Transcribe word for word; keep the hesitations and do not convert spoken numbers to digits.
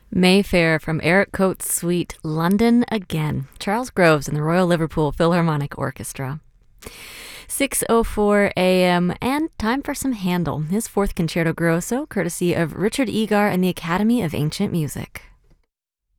Mayfair from Eric Coates' suite, London Again. Charles Groves and the Royal Liverpool Philharmonic Orchestra. six oh four a.m. and time for some Handel, his fourth Concerto Grosso, courtesy of Richard Egar and the Academy of Ancient Music.